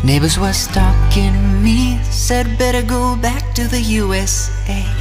Neighbors were stalking me, said better go back to the USA.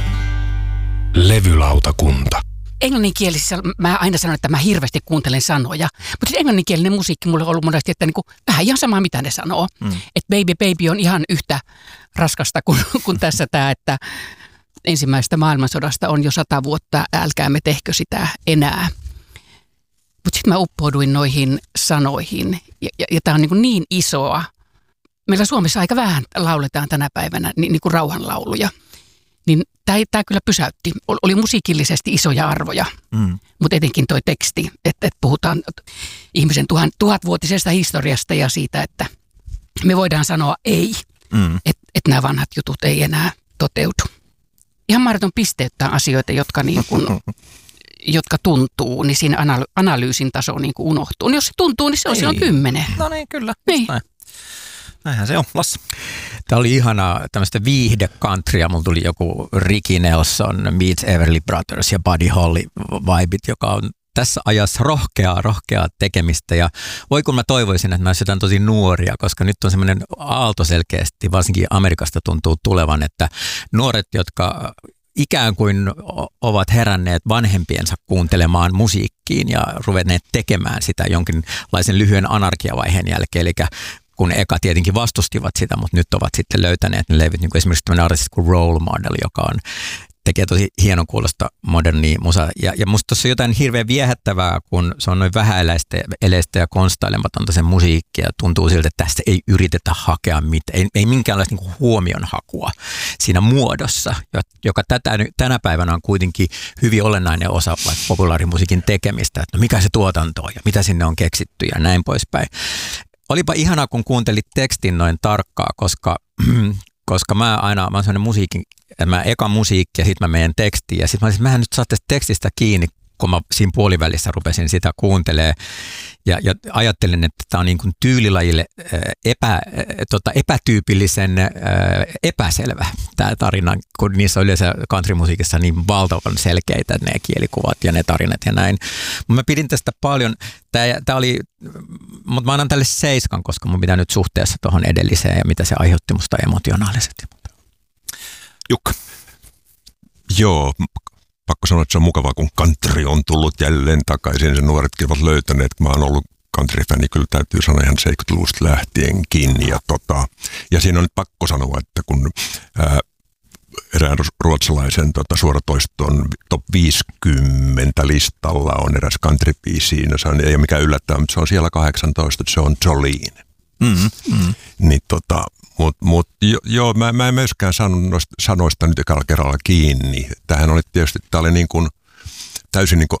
Levylautakunta. Englanninkielisessä mä aina sanon, että mä hirveästi kuuntelen sanoja, mutta siis englanninkielinen musiikki mulle on ollut monesti, että niinku, vähän ihan sama mitä ne sanoo. Että baby baby on ihan yhtä raskasta kuin tässä tämä, että ensimmäisestä maailmansodasta on jo 100 vuotta, älkäämme tehkö sitä enää. Mutta sitten mä uppouduin noihin sanoihin ja tämä on niin isoa. Meillä Suomessa aika vähän lauletaan tänä päivänä niin kuin rauhanlauluja. Niin tämä kyllä pysäytti. Oli musiikillisesti isoja arvoja, mutta etenkin toi teksti, että puhutaan ihmisen tuhatvuotisesta historiasta ja siitä, että me voidaan sanoa ei, että nämä vanhat jutut ei enää toteudu. Ihan mahdoton pisteyttää asioita, jotka, niin kuin, jotka tuntuu, niin siinä analyysin taso niin kuin unohtuu. Jos se tuntuu, niin se on silloin 10. No niin, kyllä. Niin. Näinhän se on, Lassi. Tämä oli ihanaa tämmöistä viihde-countrya. Mulla tuli joku Ricky Nelson, Meets Everly Brothers ja Buddy Holly vibit, joka on tässä ajassa rohkeaa tekemistä. Ja voi kun mä toivoisin, että nämä olisi jotain tosi nuoria, koska nyt on semmoinen aalto selkeästi, varsinkin Amerikasta tuntuu tulevan, että nuoret, jotka ikään kuin ovat heränneet vanhempiensa kuuntelemaan musiikkiin ja ruvenneet tekemään sitä jonkinlaisen lyhyen anarkiavaiheen jälkeen, eli kun eka tietenkin vastustivat sitä, mutta nyt ovat sitten löytäneet ne levyt, niin kuin esimerkiksi tämmöinen artisti kuin Role Model, joka tekee tosi hienon kuulosta modernia musaa. Ja musta tuossa on jotain hirveän viehättävää, kun se on noin vähäeleistä ja konstailematonta sen musiikkia. Tuntuu siltä, että tästä ei yritetä hakea mitään, ei minkäänlaista niin kuin huomionhakua siinä muodossa, joka tänä päivänä on kuitenkin hyvin olennainen osa vaikka populaarimusiikin tekemistä. Että no mikä se tuotanto on ja mitä sinne on keksitty ja näin poispäin. Olipa ihanaa, kun kuuntelit tekstin noin tarkkaa, koska mä oon sellainen mä eka musiikki ja sitten mä menen tekstiin. Ja sitten mä en nyt saa tästä tekstistä kiinni, kun mä siinä puolivälissä rupesin sitä kuuntelemaan. Ja ajattelin, että tämä on niin kuin tyylilajille epätyypillisen epäselvä tämä tarina, kun niissä on yleensä countrymusiikissa niin valtavan selkeitä ne kielikuvat ja ne tarinat ja näin. Mä pidin tästä paljon. Mutta mä annan tälle 7, koska mun pitää nyt suhteessa tuohon edelliseen ja mitä se aiheutti musta emotionaalisesti. Jukka. Joo, pakko sanoa, että se on mukavaa, kun country on tullut jälleen takaisin. Sen nuoretkin ovat löytäneet. Mä oon ollut country-fani, kyllä täytyy sanoa ihan 70-luvusta lähtienkin. Ja siinä on nyt pakko sanoa, että kun erään ruotsalaisen suoratoiston top 50 listalla on eräs country-biisi, ei ole mikään yllättävää, mutta se on siellä 18, se on Jolene. Niin joo, mä en myöskään sanoista nyt ekalla kerralla kiinni. Tämähän oli tietysti, tämä oli niin kuin täysin niin kuin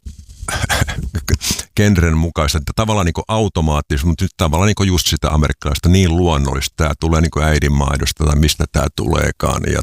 genren mukaista, että tavallaan niin kuin automaattisesti, mutta nyt tavallaan niin kuin just sitä amerikkalaista niin luonnollista. Tämä tulee niin kuin äidinmaidosta tai mistä tämä tuleekaan. Ja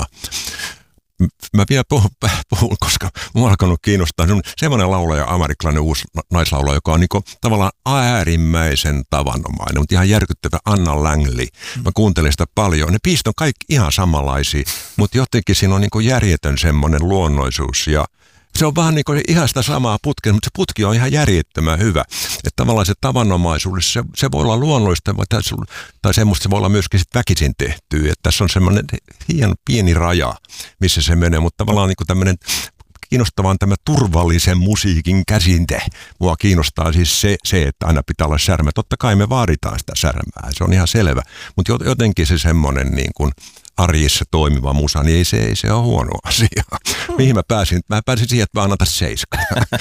mä vielä puhun, koska mä oon alkanut kiinnostaa semmoinen laulaja, amerikkalainen uusi naislaulaja, joka on niinku tavallaan äärimmäisen tavanomainen, mutta ihan järkyttävä Anna Langley. Mä kuuntelen sitä paljon. Ne biisit on kaikki ihan samanlaisia, mutta jotenkin siinä on niinku järjetön semmoinen luonnoisuus ja se on vaan niinku ihan sitä samaa putkea, mutta se putki on ihan järjettömän hyvä. Että tavallaan se tavanomaisuus, se voi olla luonnollista tai semmoista se voi olla myöskin väkisin tehtyä. Että tässä on semmoinen hieno pieni raja, missä se menee, mutta tavallaan niinku tämmöinen kiinnostavaan tämä turvallisen musiikin käsinte. Mua kiinnostaa siis se, että aina pitää olla särmä. Totta kai me vaaditaan sitä särmää, se on ihan selvä. Mutta jotenkin se semmoinen niin kuin arjessa toimiva musa, niin ei se ole huono asia. Mihin mä pääsin? Mä pääsin siihen, että mä annan tässä 7.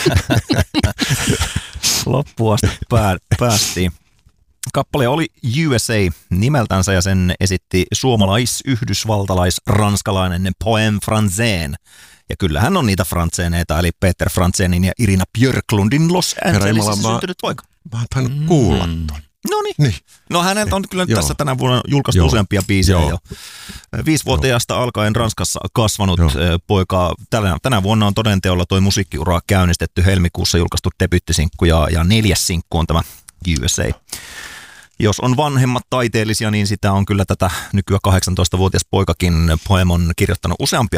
Loppuun asti päästiin. Kappale oli USA nimeltänsä ja sen esitti suomalais-yhdysvaltalais-ranskalainen Poème Français. Ja kyllähän on niitä Franzéneita, eli Peter Franzénin ja Irina Björklundin Los Angelesissa syntynyt poika. Mä oon tainnut kuulla ton. Niin. No häneltä on kyllä tässä tänä vuonna julkaistu useampia biisejä jo. 5-vuotiaasta alkaen Ranskassa kasvanut poika. Tänä vuonna on todenteolla toi musiikkiura käynnistetty, helmikuussa julkaistu debuttisinkku ja 4. sinkku on tämä USA. Jos on vanhemmat taiteellisia, niin sitä on kyllä tätä nykyään 18-vuotias poikakin. Poem on kirjoittanut useampia